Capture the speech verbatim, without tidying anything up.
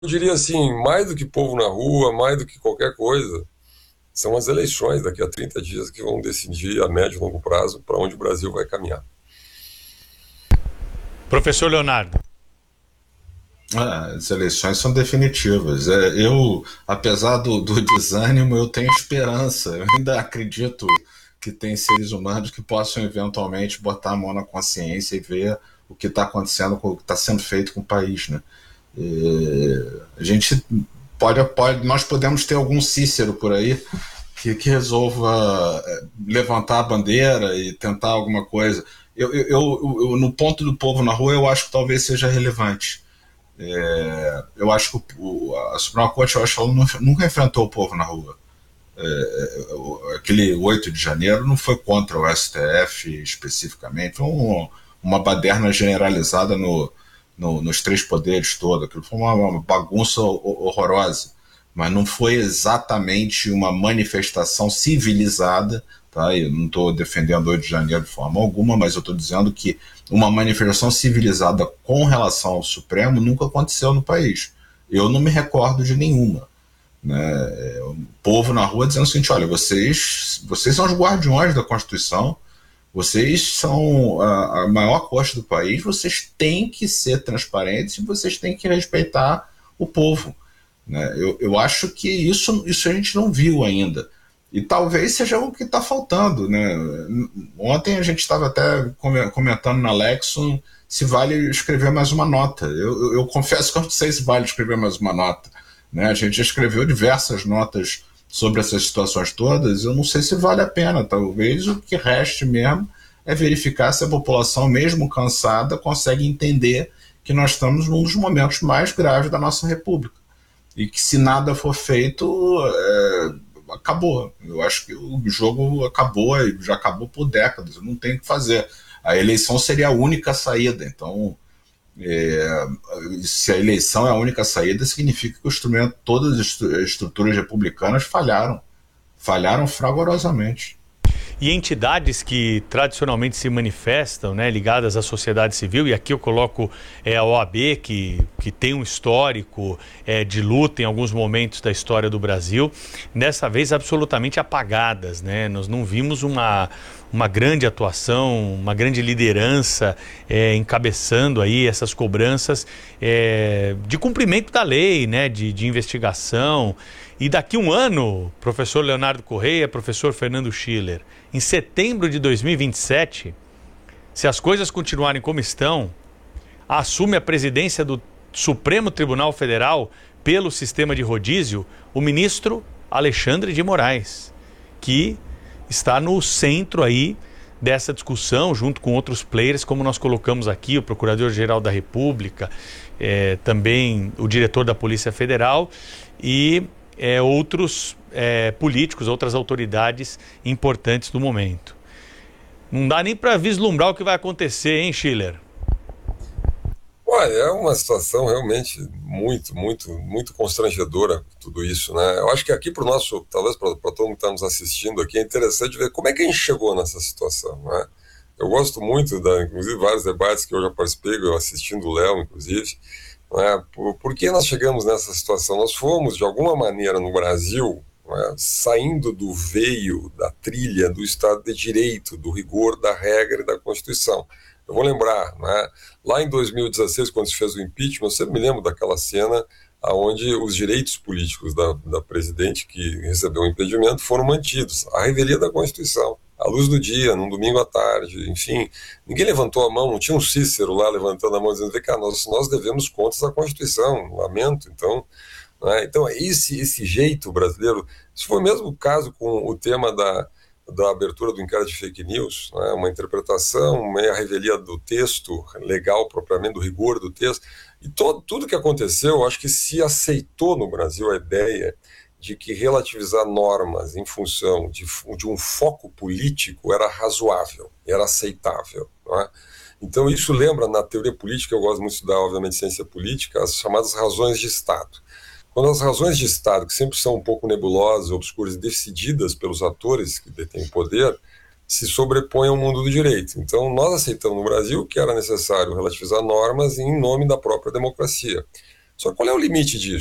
Eu diria assim, mais do que povo na rua, mais do que qualquer coisa, são as eleições daqui a trinta dias que vão decidir a médio e longo prazo para onde o Brasil vai caminhar. Professor Leonardo. Ah, as eleições são definitivas. É, eu, apesar do, do desânimo, eu tenho esperança. Eu ainda acredito que tem seres humanos que possam eventualmente botar a mão na consciência e ver o que está acontecendo, com o que está sendo feito com o país, né? E a gente pode, pode, nós podemos ter algum Cícero por aí que, que resolva levantar a bandeira e tentar alguma coisa. Eu, eu, eu, eu, no ponto do povo na rua, eu acho que talvez seja relevante. É, eu acho que o, a Suprema Corte, eu acho que ela nunca enfrentou o povo na rua. É, aquele oito de janeiro não foi contra o S T F especificamente, foi um, uma baderna generalizada no, no, nos três poderes todos. Aquilo foi uma, uma bagunça horrorosa, mas não foi exatamente uma manifestação civilizada. Tá? Eu não estou defendendo o oito de janeiro de forma alguma, mas eu estou dizendo que uma manifestação civilizada com relação ao Supremo nunca aconteceu no país. Eu não me recordo de nenhuma. Né? O povo na rua dizendo o seguinte: olha, vocês, vocês são os guardiões da Constituição, vocês são a, a maior corte do país, vocês têm que ser transparentes e vocês têm que respeitar o povo. Né? Eu, eu acho que isso, isso a gente não viu ainda. E talvez seja o que está faltando. Né? Ontem a gente estava até comentando na Lexon se vale escrever mais uma nota. Eu, eu, eu confesso que eu não sei se vale escrever mais uma nota. Né? A gente já escreveu diversas notas sobre essas situações todas, eu não sei se vale a pena. Talvez o que reste mesmo é verificar se a população, mesmo cansada, consegue entender que nós estamos num dos momentos mais graves da nossa República. E que se nada for feito, é, acabou. Eu acho que o jogo acabou, já acabou por décadas, não tem o que fazer. A eleição seria a única saída, então... É, se a eleição é a única saída, significa que o instrumento, todas as estruturas republicanas falharam, falharam fragorosamente. E entidades que tradicionalmente se manifestam, né, ligadas à sociedade civil, e aqui eu coloco é, a O A B, que, que tem um histórico é, de luta em alguns momentos da história do Brasil, dessa vez absolutamente apagadas, né? Nós não vimos uma, uma grande atuação, uma grande liderança é, encabeçando aí essas cobranças é, de cumprimento da lei, né, de, de investigação. E daqui um ano, professor Leonardo Correia, professor Fernando Schiller, em setembro de dois mil e vinte e sete, se as coisas continuarem como estão, assume a presidência do Supremo Tribunal Federal pelo sistema de rodízio o ministro Alexandre de Moraes, que está no centro aí dessa discussão, junto com outros players, como nós colocamos aqui, o Procurador-Geral da República, é, também o diretor da Polícia Federal e É, outros é, políticos, outras autoridades importantes do momento. Não dá nem para vislumbrar o que vai acontecer, hein, Schiller? Olha, é uma situação realmente muito, muito, muito constrangedora, tudo isso, né? Eu acho que aqui para o nosso, talvez para todo mundo que está nos assistindo aqui, é interessante ver como é que a gente chegou nessa situação, né? Eu gosto muito, da, inclusive, vários debates que eu já participei, eu assistindo o Léo, inclusive, né? Por, por que nós chegamos nessa situação? Nós fomos, de alguma maneira, no Brasil, né, saindo do veio, da trilha do Estado de Direito, do rigor da regra e da Constituição. Eu vou lembrar, né, lá em dois mil e dezesseis, quando se fez o impeachment, eu sempre me lembro daquela cena onde os direitos políticos da, da presidente que recebeu o impedimento foram mantidos, à revelia da Constituição, à luz do dia, num domingo à tarde, enfim, ninguém levantou a mão, não tinha um Cícero lá levantando a mão dizendo que nós, nós devemos contas à Constituição, lamento, então, né, então esse, esse jeito brasileiro, isso foi o mesmo caso com o tema da, da abertura do inquérito de fake news, né, uma interpretação, meio a revelia do texto legal propriamente, do rigor do texto, e todo, tudo que aconteceu, acho que se aceitou no Brasil a ideia de que relativizar normas em função de, de um foco político era razoável, era aceitável. Não é? Então isso lembra, na teoria política, eu gosto muito de estudar, obviamente, ciência política, as chamadas razões de Estado. Quando as razões de Estado, que sempre são um pouco nebulosas, obscuras e decididas pelos atores que detêm o poder, se sobrepõem ao mundo do direito. Então nós aceitamos no Brasil que era necessário relativizar normas em nome da própria democracia. Só que qual é o limite disso?